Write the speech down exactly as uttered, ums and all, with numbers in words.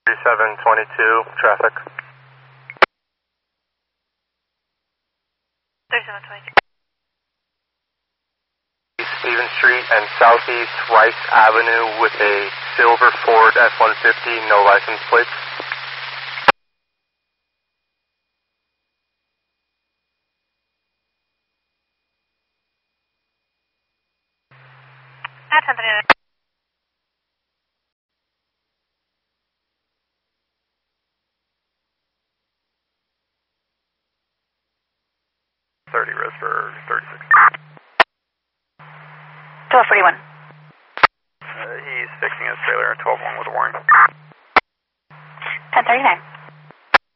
thirty-seven twenty-two, traffic. thirty-seven twenty-two. East Stevens Street and Southeast Rice Avenue with a silver Ford F one fifty, no license plates. At ten thirty-nine. thirty, rest for thirty-six. twelve forty-one. Uh, he's fixing his trailer, twelve one with a warning. ten thirty-nine.